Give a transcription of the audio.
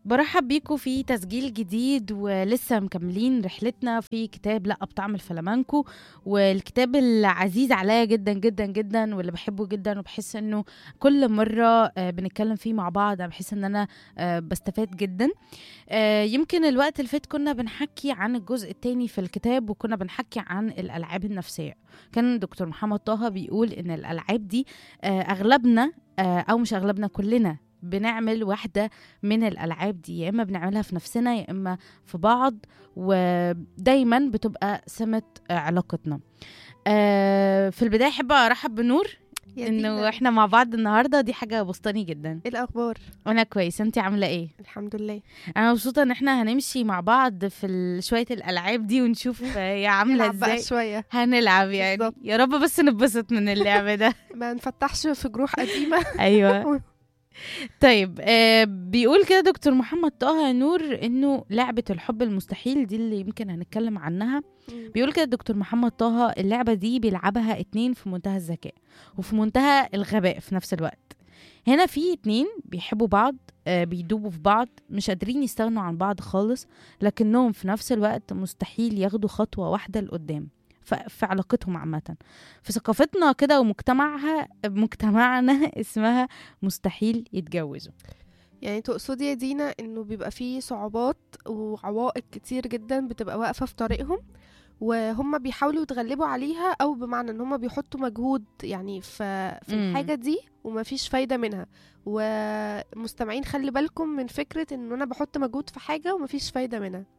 برحب بيكم في تسجيل جديد ولسه مكملين رحلتنا في كتاب لا بطعم الفلامنكو. والكتاب العزيز عليا جدا جدا جدا واللي بحبه جدا وبحس انه كل مرة بنتكلم فيه مع بعض أنا بحس ان انا بستفاد جدا. يمكن الوقت اللي فات كنا بنحكي عن الجزء الثاني في الكتاب وكنا بنحكي عن الألعاب النفسية. كان دكتور محمد طه بيقول ان الألعاب دي اغلبنا او مش اغلبنا كلنا بنعمل واحدة من الألعاب دي، يا إما بنعملها في نفسنا يا إما في بعض، ودايما بتبقى سمة علاقتنا. في البداية أحب أرحب بنور يا إنه دينا، إحنا مع بعض النهاردة، دي حاجة بسطاني جدا. ايه الاخبار؟ وأنا كويس، أنتي عاملة إيه؟ الحمد لله. أنا مبسوطة إن إحنا هنمشي مع بعض في شوية الألعاب دي ونشوف هي عاملة نلعب بقى إزاي. شويه. هنلعب يعني بالظبط. يا رب بس نتبسط من اللعب ده. ما نفتحش في جروح قديمه. أيوة. طيب بيقول كده دكتور محمد طه نور انه لعبة الحب المستحيل دي اللي يمكن هنتكلم عنها. بيقول كده دكتور محمد طه اللعبة دي بيلعبها 2 في منتهى الذكاء وفي منتهى الغباء في نفس الوقت. هنا في 2 بيحبوا بعض، بيدوبوا في بعض، مش قادرين يستغنوا عن بعض خالص، لكنهم في نفس الوقت مستحيل ياخدوا خطوة واحدة لقدام في علاقتهم عامة. في ثقافتنا كده مجتمعنا اسمها مستحيل يتجوزوا. يعني تقصدي يا دينا انه بيبقى فيه صعوبات وعوائق كتير جدا بتبقى واقفه في طريقهم، وهم بيحاولوا يتغلبوا عليها، او بمعنى ان هم بيحطوا مجهود يعني في الحاجه دي ومفيش فايده منها. ومستمعين خلي بالكم من فكره ان انا بحط مجهود في حاجه ومفيش فايده منها.